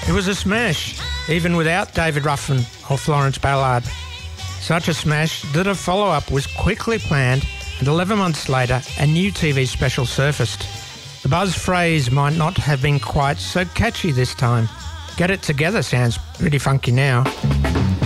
It was a smash, even without David Ruffin or Florence Ballard. Such a smash that a follow-up was quickly planned, and 11 months later, a new TV special surfaced. The buzz phrase might not have been quite so catchy this time. Get It Together sounds pretty funky now.